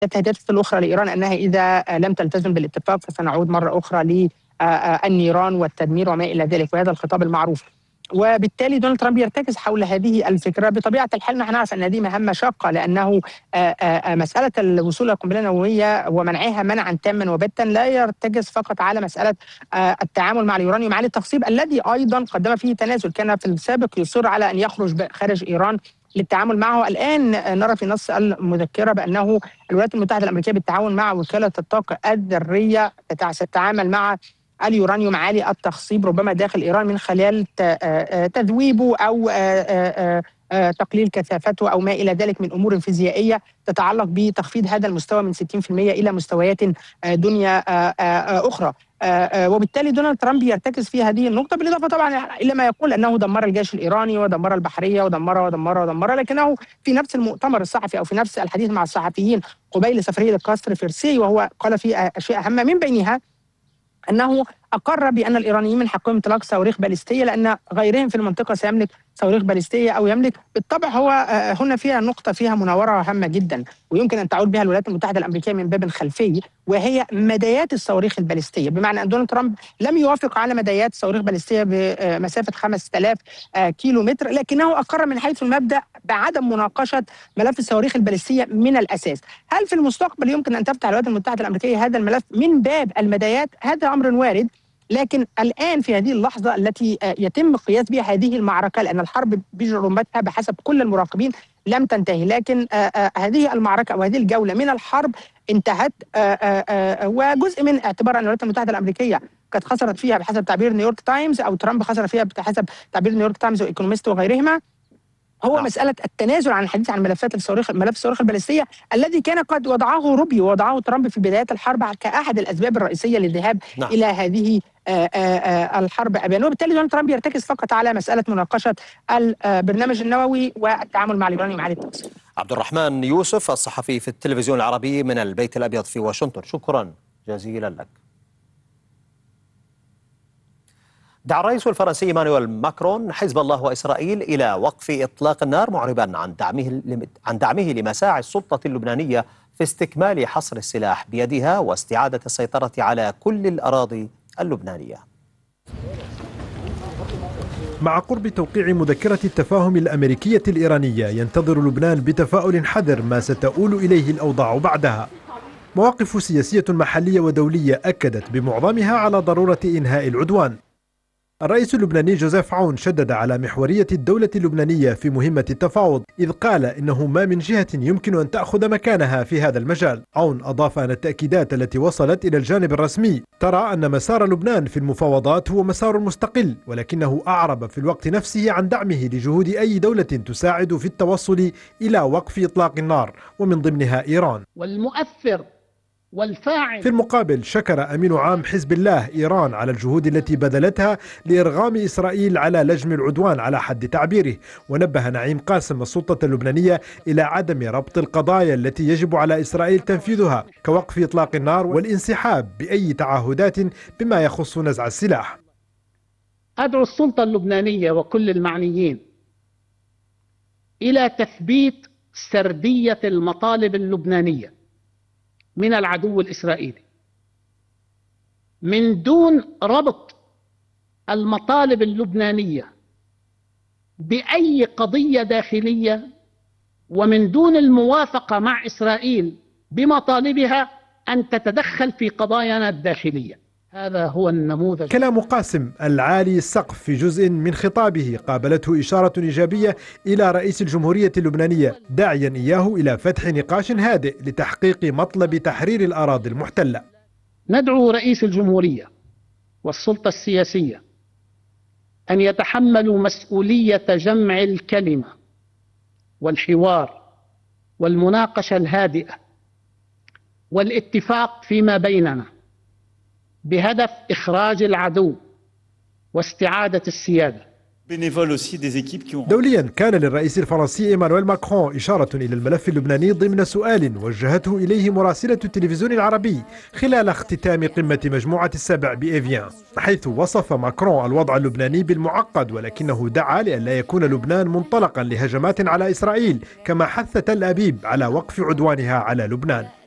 التهديدات الأخرى لإيران أنها إذا لم تلتزم بالاتفاق فسنعود مرة أخرى للنيران والتدمير وما إلى ذلك، وهذا الخطاب المعروف. وبالتالي دونالد ترامب يرتكز حول هذه الفكرة. بطبيعة الحال نحن نعرف أن هذه مهمة شاقة، لأنه مسألة الوصول إلى القنبلة النووية ومنعها منعا تاما وباتا لا يرتكز فقط على مسألة التعامل مع اليورانيوم على التخصيب الذي أيضا قدم فيه تنازل. كان في السابق يصر على أن يخرج خارج إيران للتعامل معه. الآن نرى في نص المذكرة بأنه الولايات المتحدة الأمريكية بالتعاون مع وكالة الطاقة الذرية ستتعامل مع اليورانيوم عالي التخصيب ربما داخل إيران من خلال تذويبه أو تقليل كثافته أو ما إلى ذلك من أمور فيزيائية تتعلق بتخفيض هذا المستوى من 60% إلى مستويات دنيا أخرى. وبالتالي دونالد ترامب يرتكز في هذه النقطة، بالإضافة طبعا إلى ما يقول أنه دمر الجيش الإيراني ودمر البحرية ودمر، لكنه في نفس المؤتمر الصحفي أو في نفس الحديث مع الصحفيين قبيل سفرية قصر فرسي وهو قال فيه أشياء هامة من بينها أنه أقر بأن الإيرانيين من حقهم إطلاق صواريخ باليستية لأن غيرهم في المنطقة سيملك صواريخ باليستية أو يملك. بالطبع هو هنا فيها نقطة فيها مناورة هامة جدا ويمكن أن تعود بها الولايات المتحدة الأمريكية من باب خلفي، وهي مدايات الصواريخ الباليستية، بمعنى أن دونالد ترامب لم يوافق على مدايات صواريخ باليستية بمسافة 5000 كيلو متر، لكنه أقر من حيث المبدأ بعدم مناقشة ملف الصواريخ الباليستية من الأساس. هل في المستقبل يمكن أن تفتح الولايات المتحدة الأمريكية هذا الملف من باب المدايات؟ هذا أمر وارد، لكن الآن في هذه اللحظة التي يتم قياس بها هذه المعركة، لأن الحرب بجرمتها بحسب كل المراقبين لم تنتهي، لكن هذه المعركة أو هذه الجولة من الحرب انتهت، وجزء من اعتبار أن الولايات المتحدة الأمريكية قد خسرت فيها بحسب تعبير نيويورك تايمز أو ترامب خسر فيها بحسب تعبير نيويورك تايمز وإيكونومست وغيرهما، هو مسألة التنازل عن الحديث عن ملف الصواريخ الباليستية الذي كان قد وضعه روبيو ووضعه ترامب في بدايات الحرب كأحد الأسباب الرئيسية للذهاب إلى هذه الحرب أبيان. وبالتالي دونالد ترامب يرتكز فقط على مسألة مناقشة البرنامج النووي والتعامل مع اليورانيوم عالي التخصيب. عبد الرحمن يوسف الصحفي في التلفزيون العربي من البيت الأبيض في واشنطن، شكرا جزيلا لك. دعا الرئيس الفرنسي إيمانويل ماكرون حزب الله وإسرائيل إلى وقف إطلاق النار، معربا عن دعمه لمساعي السلطة اللبنانية في استكمال حصر السلاح بيدها واستعادة السيطرة على كل الأراضي اللبنانية. مع قرب توقيع مذكرة التفاهم الأمريكية الإيرانية، ينتظر لبنان بتفاؤل حذر ما ستؤول إليه الأوضاع بعدها. مواقف سياسية محلية ودولية أكدت بمعظمها على ضرورة إنهاء العدوان. الرئيس اللبناني جوزيف عون شدد على محورية الدولة اللبنانية في مهمة التفاوض، إذ قال إنه ما من جهة يمكن أن تأخذ مكانها في هذا المجال. عون أضاف أن التأكيدات التي وصلت إلى الجانب الرسمي ترى أن مسار لبنان في المفاوضات هو مسار مستقل، ولكنه أعرب في الوقت نفسه عن دعمه لجهود أي دولة تساعد في التوصل إلى وقف إطلاق النار ومن ضمنها إيران. والمؤثر والفاعل. في المقابل شكر أمين عام حزب الله إيران على الجهود التي بذلتها لإرغام إسرائيل على لجم العدوان على حد تعبيره، ونبه نعيم قاسم السلطة اللبنانية إلى عدم ربط القضايا التي يجب على إسرائيل تنفيذها كوقف إطلاق النار والانسحاب بأي تعهدات بما يخص نزع السلاح. أدعو السلطة اللبنانية وكل المعنيين إلى تثبيت سردية المطالب اللبنانية من العدو الإسرائيلي من دون ربط المطالب اللبنانية بأي قضية داخلية، ومن دون الموافقة مع إسرائيل بمطالبها أن تتدخل في قضايانا الداخلية. هذا هو النموذج. كلام قاسم العالي السقف في جزء من خطابه قابلته إشارة إيجابية إلى رئيس الجمهورية اللبنانية، داعيا إياه إلى فتح نقاش هادئ لتحقيق مطلب تحرير الأراضي المحتلة. ندعو رئيس الجمهورية والسلطة السياسية أن يتحملوا مسؤولية جمع الكلمة والحوار والمناقشة الهادئة والاتفاق فيما بيننا بهدف إخراج العدو واستعادة السيادة. دوليا كان للرئيس الفرنسي إيمانويل ماكرون إشارة إلى الملف اللبناني ضمن سؤال وجهته إليه مراسلة التلفزيون العربي خلال اختتام قمة مجموعة السبع بإيفيان، حيث وصف ماكرون الوضع اللبناني بالمعقد، ولكنه دعا لئلا يكون لبنان منطلقا لهجمات على إسرائيل، كما حث تل أبيب على وقف عدوانها على لبنان.